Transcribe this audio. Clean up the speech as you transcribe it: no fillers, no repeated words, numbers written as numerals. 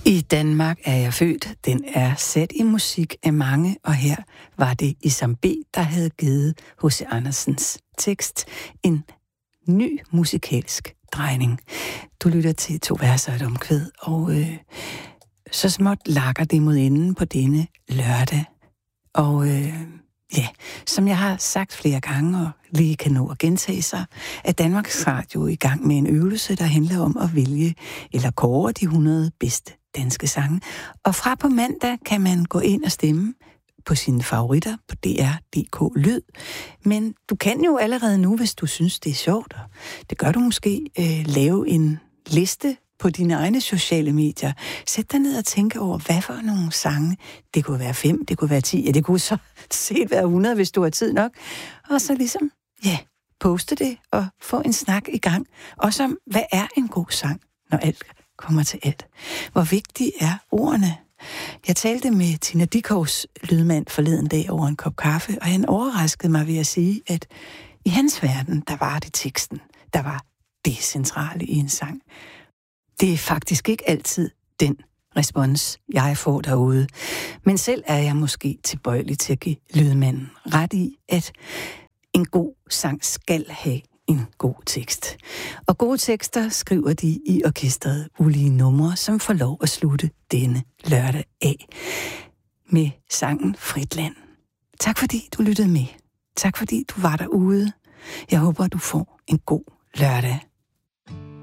I Danmark er jeg født. Den er sat i musik af mange, og her var det Isam B, der havde givet H.C. Andersens tekst en ny musikalsk drejning. Du lytter til 2 verser og et omkvæd, og så småt lakker det mod enden på denne lørdag. Og som jeg har sagt flere gange, og lige kan nå at gentage sig, er Danmarks Radio i gang med en øvelse, der handler om at vælge eller kåre de 100 bedste danske sange. Og fra på mandag kan man gå ind og stemme på sine favoritter på DR.dk Lyd. Men du kan jo allerede nu, hvis du synes, det er sjovt, og det gør du måske, lave en liste på dine egne sociale medier. Sæt dig ned og tænk over, hvad for nogle sange. Det kunne være 5, det kunne være 10, ja, det kunne så set være 100, hvis du har tid nok. Og så ligesom, poste det og få en snak i gang. Også om, hvad er en god sang, når alt kommer til alt. Hvor vigtige er ordene? Jeg talte med Tina Dickows lydmand forleden dag over en kop kaffe, og han overraskede mig ved at sige, at i hans verden, der var det teksten, der var det centrale i en sang. Det er faktisk ikke altid den respons, jeg får derude. Men selv er jeg måske tilbøjelig til at give lydmanden ret i, at en god sang skal have en god tekst. Og gode tekster skriver de i orkestret Ulige Numre, som får lov at slutte denne lørdag af med sangen Fritland. Tak fordi du lyttede med. Tak fordi du var derude. Jeg håber, du får en god lørdag.